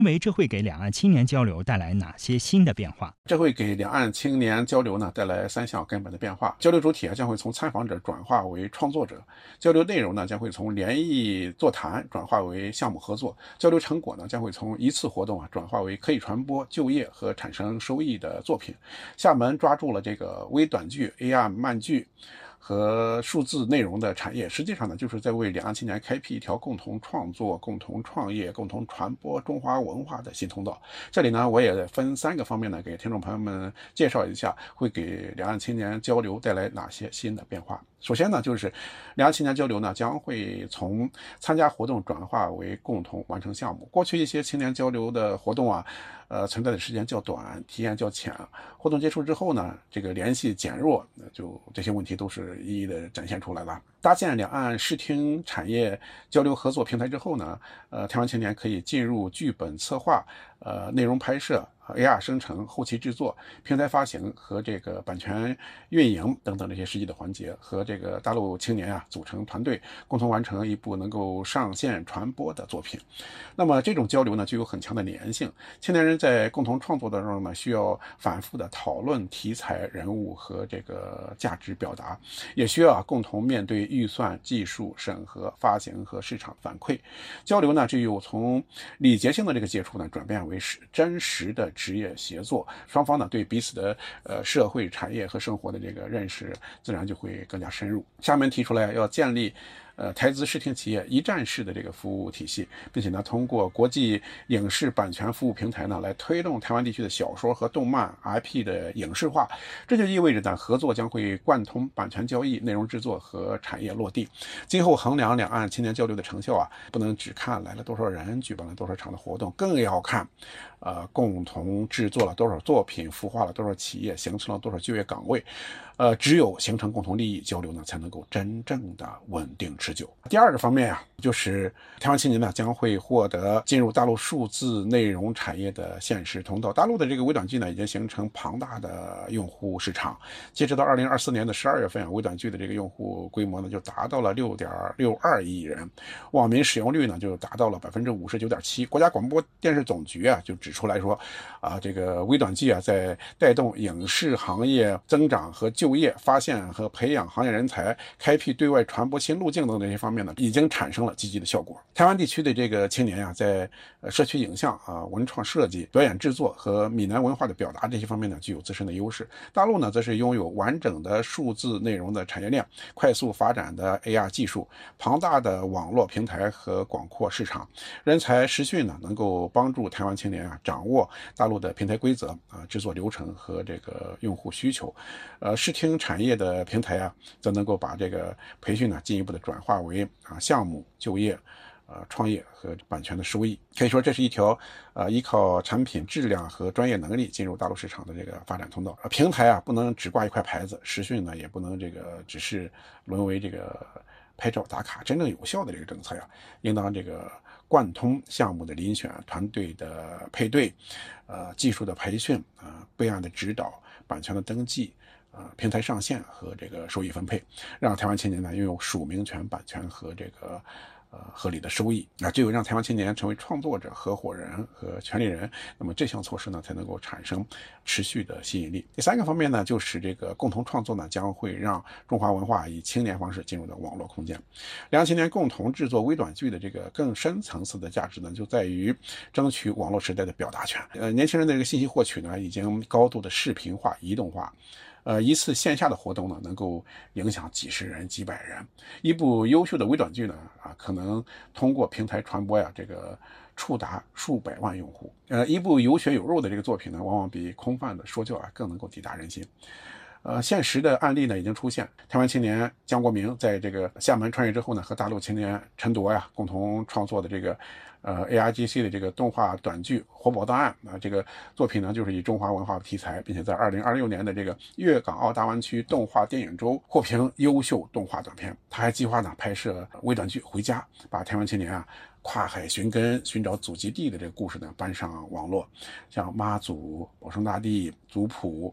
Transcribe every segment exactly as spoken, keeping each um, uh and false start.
认为这会给两岸青年交流带来哪些新的变化？ 这会给两岸青年交流呢带来三项根本的变化。交流主体啊将会从参访者转化为创作者，交流内容呢将会从联谊座谈转化为项目合作，交流成果呢将会从一次活动啊转化为可以传播、就业和产生收益的作品。厦门抓住了这个微短剧、A R 漫剧和数字内容的产业，实际上呢，就是在为两岸青年开辟一条共同创作、共同创业、共同传播中华文化的新通道。这里呢，我也分三个方面呢，给听众朋友们介绍一下，会给两岸青年交流带来哪些新的变化。首先呢，就是两岸青年交流呢，将会从参加活动转化为共同完成项目。过去一些青年交流的活动啊，呃，存在的时间较短，体验较浅，活动结束之后呢，这个联系减弱，就这些问题都是一一的展现出来了。搭建两岸视听产业交流合作平台之后呢，呃，台湾青年可以进入剧本策划、呃，内容拍摄、A R 生成、后期制作、平台发行和这个版权运营等等这些实际的环节，和这个大陆青年啊组成团队，共同完成一部能够上线传播的作品。那么这种交流呢，就有很强的粘性。青年人在共同创作当中呢，需要反复的讨论题材、人物和这个价值表达，也需要啊共同面对预算、技术审核、发行和市场反馈。交流呢，就有从礼节性的这个接触呢，转变为真实的职业协作，双方呢对彼此的呃社会、产业和生活的这个认识，自然就会更加深入。厦门提出来要建立呃，台资视听企业一站式的这个服务体系，并且呢，通过国际影视版权服务平台呢，来推动台湾地区的小说和动漫 I P 的影视化。这就意味着呢，合作将会贯通版权交易、内容制作和产业落地。今后衡量两岸青年交流的成效啊，不能只看来了多少人，举办了多少场的活动，更要看，呃，共同制作了多少作品，孵化了多少企业，形成了多少就业岗位。呃，只有形成共同利益交流呢，才能够真正的稳定持久。第二个方面啊，就是台湾青年呢将会获得进入大陆数字内容产业的现实通道。大陆的这个微短剧呢，已经形成庞大的用户市场。截止到二零二四年的十二月份啊，微短剧的这个用户规模呢就达到了六点六二亿人，网民使用率呢就达到了百分之五十九点七。国家广播电视总局啊就指出来说，啊，这个微短剧啊在带动影视行业增长和就业、发现和培养行业人才、开辟对外传播新路径等这些方面呢，已经产生了积极的效果。台湾地区的这个青年呀、啊，在社区影像啊、文创设计、表演制作和闽南文化的表达这些方面呢，具有自身的优势。大陆呢，则是拥有完整的数字内容的产业链、快速发展的 A R 技术、庞大的网络平台和广阔市场。人才实训呢，能够帮助台湾青年啊掌握大陆的平台规则啊、制作流程和这个用户需求。呃，视听产业的平台啊，则能够把这个培训呢进一步的转化为啊项目、就业、呃创业和版权的收益。可以说，这是一条呃依靠产品质量和专业能力进入大陆市场的这个发展通道。呃、平台啊，不能只挂一块牌子，实训呢也不能这个只是沦为这个拍照打卡。真正有效的这个政策呀，应当这个贯通项目的遴选、团队的配对、呃技术的培训、啊、呃、备案的指导、版权的登记。呃，平台上线和这个收益分配，让台湾青年呢拥有署名权、版权和这个呃合理的收益。那只有让台湾青年成为创作者、合伙人和权利人，那么这项措施呢才能够产生持续的吸引力。第三个方面呢，就是这个共同创作呢将会让中华文化以青年方式进入到网络空间。两岸青年共同制作微短剧的这个更深层次的价值呢，就在于争取网络时代的表达权。呃，年轻人的这个信息获取呢，已经高度的视频化、移动化。呃，一次线下的活动呢，能够影响几十人、几百人。一部优秀的微短剧呢，啊，可能通过平台传播呀，这个触达数百万用户。呃，一部有血有肉的这个作品呢，往往比空泛的说教啊更能够抵达人心。呃，现实的案例呢已经出现。台湾青年江国明在这个厦门创业之后呢，和大陆青年陈铎呀共同创作的这个呃 A R G C 的这个动画短剧《活宝档案》啊，这个作品呢就是以中华文化的题材，并且在二零二六年的这个粤港澳大湾区动画电影周获评优秀动画短片。他还计划呢拍摄微短剧《回家》，把台湾青年啊跨海寻根、寻找祖籍地的这个故事呢搬上网络，像妈祖、保生大帝、族谱。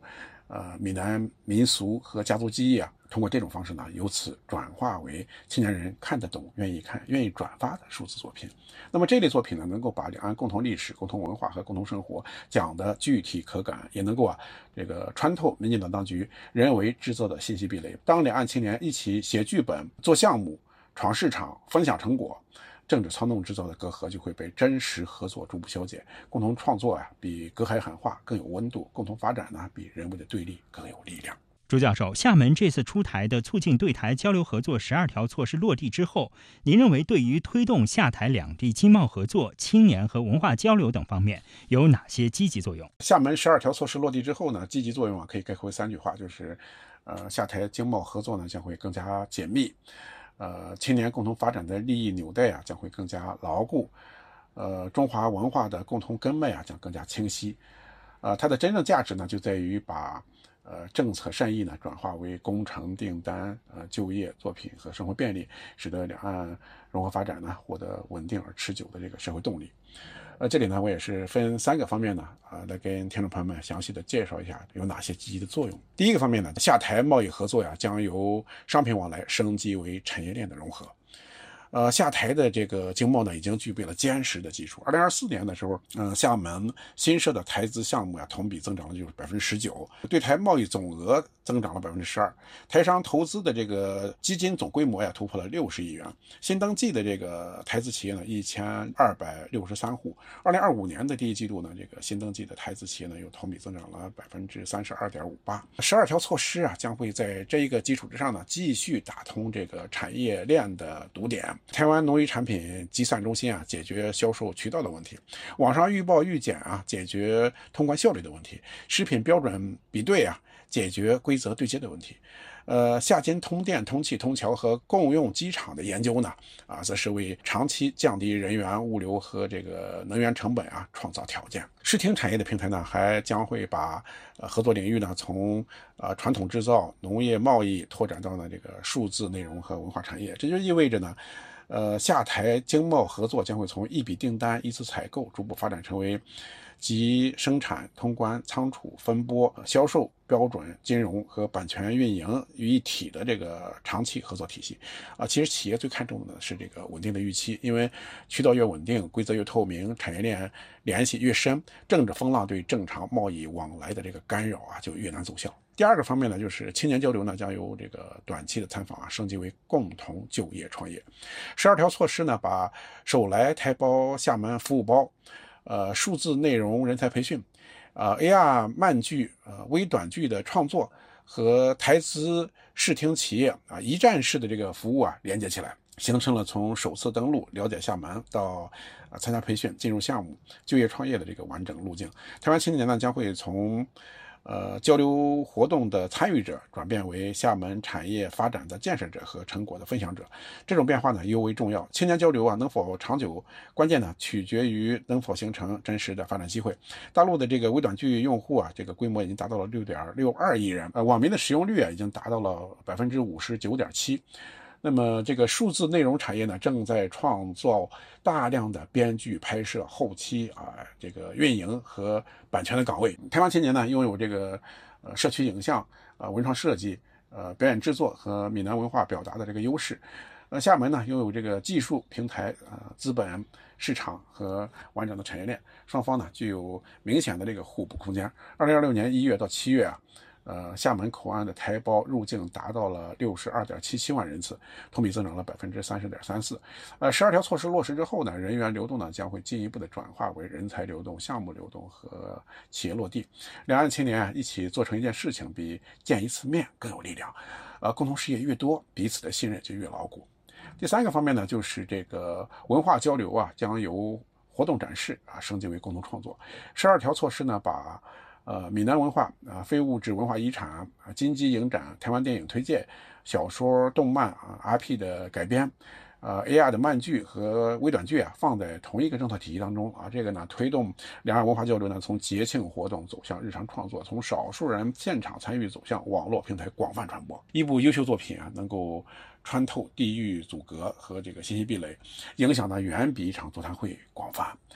呃闽南民俗和家族记忆啊，通过这种方式呢，由此转化为青年人看得懂、愿意看、愿意转发的数字作品。那么这类作品呢，能够把两岸共同历史、共同文化和共同生活讲得具体可感，也能够啊这个穿透民进党当局人为制造的信息壁垒。当两岸青年一起写剧本、做项目、闯市场、分享成果，政治操弄制造的隔阂就会被真实合作逐步消解。共同创作啊，比隔海喊话更有温度；共同发展呢，比人为的对立更有力量。 朱教授，厦门这次出台的促进对台交流合作十二条措施落地之后，您认为对于推动厦台两地经贸合作、青年和文化交流等方面有哪些积极作用？ 厦门十二条措施落地之后呢，积极作用啊可以概括为三句话，就是呃，厦台经贸合作呢将会更加紧密，呃，青年共同发展的利益纽带啊将会更加牢固，呃，中华文化的共同根脉啊将更加清晰。呃，它的真正价值呢就在于把呃，政策善意呢转化为工程订单、呃就业、作品和生活便利，使得两岸融合发展呢获得稳定而持久的这个社会动力。呃，这里呢我也是分三个方面呢啊、呃、来跟听众朋友们详细的介绍一下有哪些积极的作用。第一个方面呢，厦台贸易合作呀将由商品往来升级为产业链的融合。呃，厦台的这个经贸呢，已经具备了坚实的基础。二零二四年的时候，嗯、呃，厦门新设的台资项目呀，同比增长了就是百分之十九，对台贸易总额增长了百分之十二，台商投资的这个基金总规模呀，突破了六十亿元。新登记的这个台资企业呢，一千二百六十三户。二零二五年的第一季度呢，这个新登记的台资企业呢，又同比增长了百分之三十二点五八。十二条措施啊，将会在这一个基础之上呢，继续打通这个产业链的堵点。台湾农渔产品集散中心啊，解决销售渠道的问题；网上预报预检啊，解决通关效率的问题；食品标准比对啊，解决规则对接的问题。呃，厦金通电、通气、通桥和共用机场的研究呢，啊，则是为长期降低人员、物流和这个能源成本啊创造条件。视听产业的平台呢，还将会把呃合作领域呢从呃传统制造、农业贸易拓展到呢这个数字内容和文化产业。这就意味着呢。呃，厦台经贸合作将会从一笔订单、一次采购，逐步发展成为集生产、通关、仓储、分拨、销售、标准、金融和版权运营于一体的这个长期合作体系。啊，其实企业最看重的是这个稳定的预期，因为渠道越稳定，规则越透明，产业链联系越深，政治风浪对正常贸易往来的这个干扰啊就越难奏效。第二个方面呢，就是青年交流呢，将由这个短期的参访啊，升级为共同就业创业。十二条措施呢，把手来台胞厦门服务包、呃数字内容人才培训、呃 A R 漫剧、呃微短剧的创作和台资视听企业啊一站式的这个服务啊连接起来，形成了从首次登陆了解厦门到啊参加培训、进入项目、就业创业的这个完整路径。台湾青年呢将会从呃，交流活动的参与者转变为厦门产业发展的建设者和成果的分享者，这种变化呢尤为重要。青年交流啊能否长久，关键呢取决于能否形成真实的发展机会。大陆的这个微短剧用户啊，这个规模已经达到了六点六二亿人，呃，网民的使用率啊已经达到了百分之五十九点七。那么这个数字内容产业呢，正在创造大量的编剧、拍摄、后期啊，这个运营和版权的岗位。台湾青年呢，拥有这个呃社区影像、呃文创设计、呃表演制作和闽南文化表达的这个优势。呃，厦门呢，拥有这个技术平台、呃资本市场和完整的产业链，双方呢具有明显的这个互补空间。二零二六年一月到七月啊。呃，厦门口岸的台胞入境达到了六十二点七七万人次，同比增长了百分之三十点三四。呃，十二条措施落实之后呢，人员流动呢将会进一步的转化为人才流动、项目流动和企业落地。两岸青年啊一起做成一件事情，比见一次面更有力量。呃，共同事业越多，彼此的信任就越牢固。第三个方面呢，就是这个文化交流啊，将由活动展示啊升级为共同创作。十二条措施呢，把呃，闽南文化啊、非物质文化遗产啊、金鸡影展、台湾电影推荐、小说、动漫啊、R P 的改编、呃 A R 的漫剧和微短剧啊，放在同一个政策体系当中啊，这个呢推动两岸文化交流呢，从节庆活动走向日常创作，从少数人现场参与走向网络平台广泛传播。一部优秀作品啊，能够穿透地域阻隔和这个信息壁垒，影响呢远比一场座谈会广泛。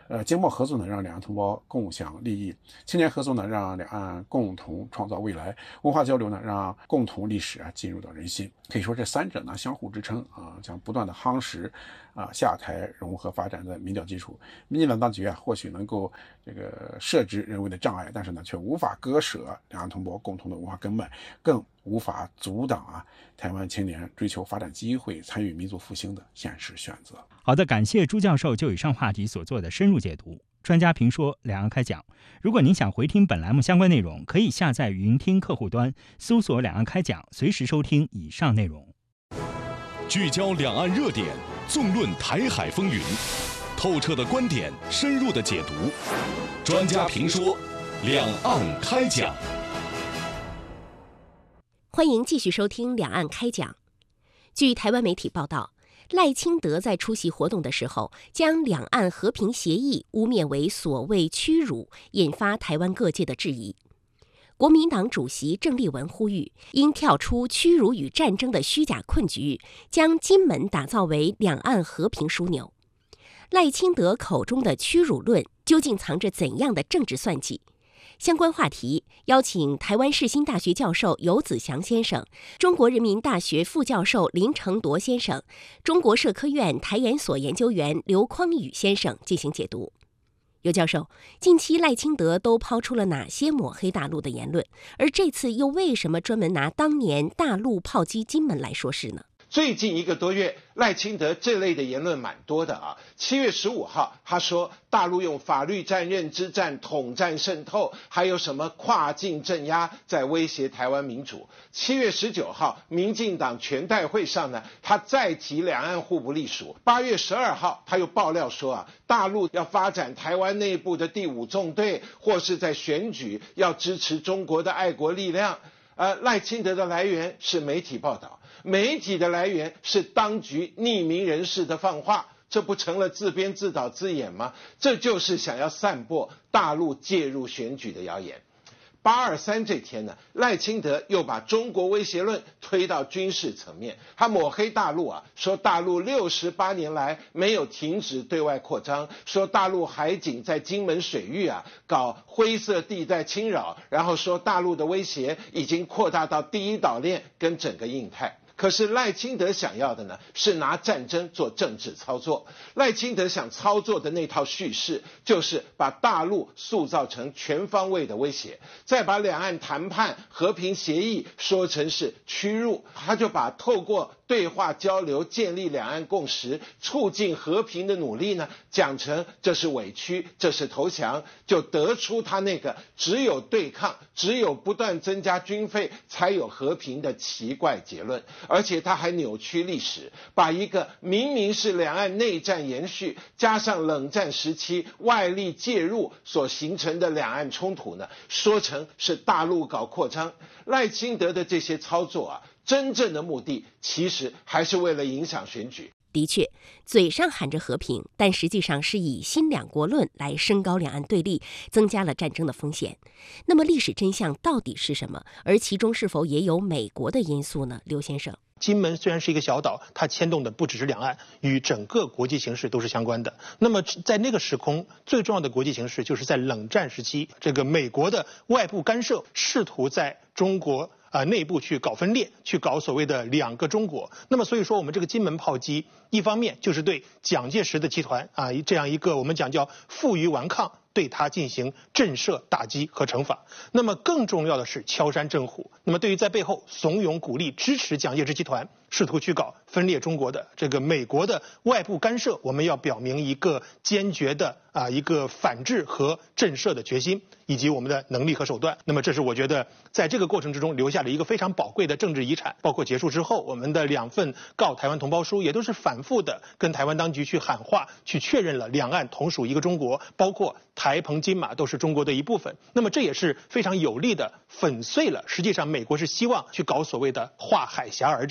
呃，经贸合作呢，让两岸同胞共享利益；青年合作呢，让两岸共同创造未来；文化交流呢，让共同历史啊进入到人心。可以说这三者呢相互支撑啊，将不断的夯实啊下台融合发展的民调基础。民进党当局啊，或许能够这个设置人为的障碍，但是呢，却无法割舍两岸同胞共同的文化根脉，更无法阻挡啊台湾青年追求发展机会、参与民族复兴的现实选择。 好的，感谢朱教授就以上话题所做的深入解读。专家评说，两岸开讲。如果您想回听本栏目相关内容，可以下载云听客户端，搜索两岸开讲，随时收听以上内容。 聚焦两岸热点，纵论台海风云，透彻的观点，深入的解读。专家评说，两岸开讲。 欢迎继续收听两岸开讲。据台湾媒体报道，赖清德在出席活动的时候，将两岸和平协议污蔑为所谓屈辱，引发台湾各界的质疑。国民党主席郑丽文呼吁，应跳出屈辱与战争的虚假困局，将金门打造为两岸和平枢纽。赖清德口中的屈辱论，究竟藏着怎样的政治算计？相关话题邀请台湾世新大学教授游子祥先生、中国人民大学副教授林承铎先生、中国社科院台研所研究员刘匡宇先生进行解读。游教授，近期赖清德都抛出了哪些抹黑大陆的言论？而这次又为什么专门拿当年大陆炮击金门来说事呢？ 最近一个多月，赖清德这类的言论蛮多的啊。七月十五号，他说大陆用法律战、认知战、统战渗透，还有什么跨境镇压，在威胁台湾民主。七月十九号，民进党全代会上呢，他再提两岸互不隶属。八月十二号，他又爆料说啊，大陆要发展台湾内部的第五纵队，或是在选举要支持中国的爱国力量。呃，赖清德的来源是媒体报道，媒体的来源是当局匿名人士的放话，这不成了自编自导自演吗？这就是想要散播大陆介入选举的谣言。八二三这天呢，赖清德又把中国威胁论推到军事层面，他抹黑大陆啊，说大陆六十八年来没有停止对外扩张，说大陆海警在金门水域啊搞灰色地带侵扰，然后说大陆的威胁已经扩大到第一岛链跟整个印太。可是赖清德想要的呢，是拿战争做政治操作。赖清德想操作的那套叙事，就是把大陆塑造成全方位的威胁，再把两岸谈判和平协议说成是屈辱，他就把透过对话交流建立两岸共识、促进和平的努力呢，讲成这是委屈，这是投降，就得出他那个只有对抗、只有不断增加军费才有和平的奇怪结论。而且他还扭曲历史，把一个明明是两岸内战延续，加上冷战时期外力介入所形成的两岸冲突呢，说成是大陆搞扩张。赖清德的这些操作啊，真正的目的其实还是为了影响选举。 的确，嘴上喊着和平，但实际上是以新两国论来升高两岸对立，增加了战争的风险。那么历史真相到底是什么？而其中是否也有美国的因素呢？刘先生， 金门虽然是一个小岛，它牵动的不只是两岸，与整个国际形势都是相关的。那么在那个时空，最重要的国际形势就是在冷战时期，这个美国的外部干涉，试图在中国啊、呃、内部去搞分裂，去搞所谓的两个中国。那么所以说，我们这个金门炮击，一方面就是对蒋介石的集团啊这样一个我们讲叫负隅顽抗，对他进行震慑、打击和惩罚。那么更重要的是敲山震虎。那么对于在背后怂恿、鼓励、支持蒋介石集团试图去搞分裂中国的这个美国的外部干涉，我们要表明一个坚决的啊一个反制和震慑的决心，以及我们的能力和手段。那么这是我觉得在这个过程之中留下了一个非常宝贵的政治遗产。包括结束之后，我们的两份告台湾同胞书也都是反复的跟台湾当局去喊话，去确认了两岸同属一个中国，包括台澎金马都是中国的一部分。那么这也是非常有力的粉碎了，实际上美国是希望去搞所谓的划海峡而治、划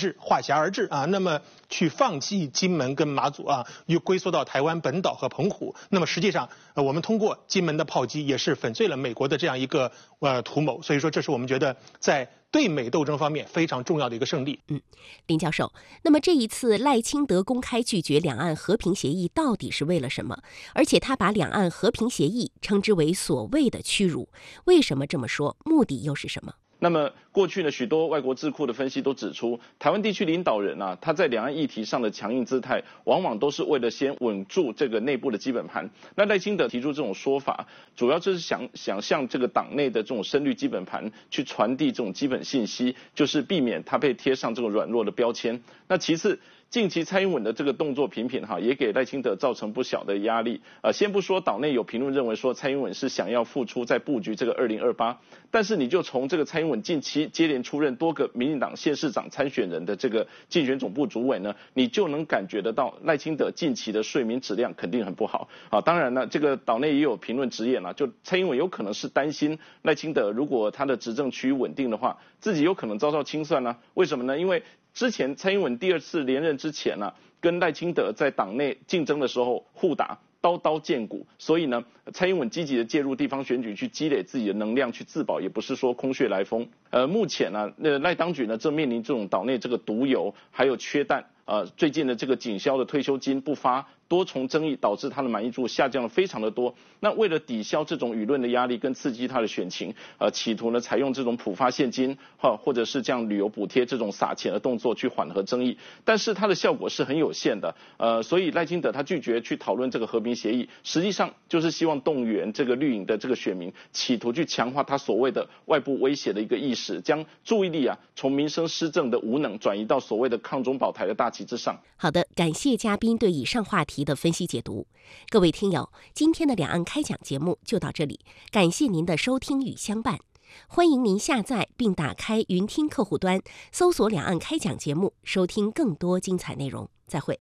辖而治啊，那么去放弃金门跟马祖啊，又龟缩到台湾本岛和澎湖。那么实际上，呃，我们通过金门的炮击也是粉碎了美国的这样一个呃图谋。所以说，这是我们觉得在对美斗争方面非常重要的一个胜利。 嗯，林教授，那么这一次赖清德公开拒绝两岸和平协议到底是为了什么？而且他把两岸和平协议称之为所谓的屈辱，为什么这么说？目的又是什么？ 那么过去呢，许多外国智库的分析都指出，台湾地区领导人啊，他在两岸议题上的强硬姿态，往往都是为了先稳住这个内部的基本盘。那赖清德提出这种说法，主要就是想想向这个党内的这种深绿基本盘去传递这种基本信息，就是避免他被贴上这种软弱的标签。那其次，近期蔡英文的这个动作频频哈，也给赖清德造成不小的压力。呃，先不说岛内有评论认为说蔡英文是想要复出在布局这个二零二八，但是你就从这个蔡英文近期接连出任多个民进党县市长参选人的这个竞选总部主委呢，你就能感觉得到赖清德近期的睡眠质量肯定很不好啊。当然呢，这个岛内也有评论直言啊，就蔡英文有可能是担心赖清德如果他的执政趋于稳定的话，自己有可能遭到清算呢。为什么呢？因为之前蔡英文第二次连任之前呢、啊，跟赖清德在党内竞争的时候互打，刀刀见骨，所以呢，蔡英文积极的介入地方选举，去积累自己的能量，去自保，也不是说空穴来风。呃，目前呢、啊，那赖当局呢正面临这种岛内这个毒油，还有缺蛋。呃，最近的这个警消的退休金不发，多重争议导致他的满意度下降了非常的多。那为了抵消这种舆论的压力跟刺激他的选情，呃，企图呢采用这种普发现金，哈，或者是这样旅游补贴这种撒钱的动作去缓和争议，但是它的效果是很有限的。呃，所以赖清德他拒绝去讨论这个和平协议，实际上就是希望动员这个绿营的这个选民，企图去强化他所谓的外部威胁的一个意识，将注意力啊从民生施政的无能转移到所谓的抗中保台的大之上。 好的，感谢嘉宾对以上话题的分析解读。各位听友，今天的两岸开讲节目就到这里，感谢您的收听与相伴。欢迎您下载并打开云听客户端，搜索两岸开讲节目，收听更多精彩内容。再会。